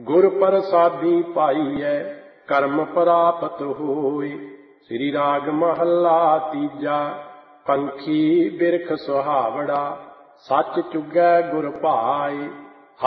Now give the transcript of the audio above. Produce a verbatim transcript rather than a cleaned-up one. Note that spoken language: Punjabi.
ਗੁਰ ਪ੍ਰਸਾਦੀ ਪਾਈਐ ਕਰਮ ਪ੍ਰਾਪਤ ਹੋਏ। ਸ੍ਰੀ ਰਾਗ ਮਹੱਲਾ ਤੀਜਾ। ਪੰਖੀ ਬਿਰਖ ਸੁਹਾਵੜਾ, ਸੱਚ ਚੁਗੈ ਗੁਰ ਭਾਏ।